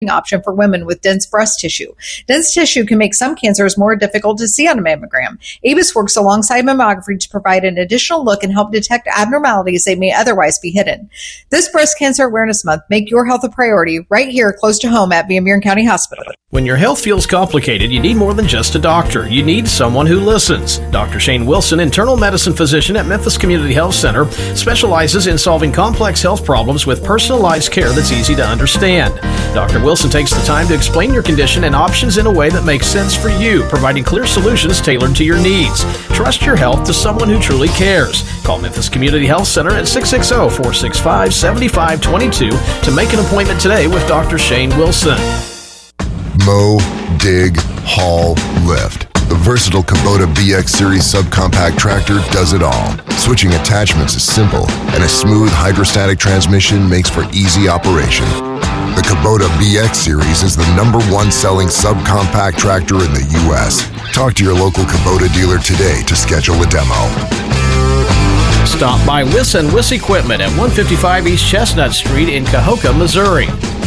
option for women with dense breast tissue. Dense tissue can make some cancers more difficult to see on a mammogram. ABIS works alongside mammography to provide an additional look and help detect abnormalities that may otherwise be hidden. This Breast Cancer Awareness Month, make your health a priority right here close to home at Van Buren County Hospital. When your health feels complicated, you need more than just a doctor. You need someone who listens. Dr. Shane Wilson, internal medicine physician at Memphis Community Health Center, specializes in solving complex health problems with personalized care that's easy to understand. Dr. Wilson takes the time to explain your condition and options in a way that makes sense for you, providing clear solutions tailored to your needs. Trust your health to someone who truly cares. Call Memphis Community Health Center at 660-465-7522 to make an appointment today with Dr. Shane Wilson. Mow, dig, haul, lift. The versatile Kubota BX Series subcompact tractor does it all. Switching attachments is simple, and a smooth hydrostatic transmission makes for easy operation. The Kubota BX Series is the #1 selling subcompact tractor in the U.S. Talk to your local Kubota dealer today to schedule a demo. Stop by Wiss & Wiss Equipment at 155 East Chestnut Street in Cahokia, Missouri.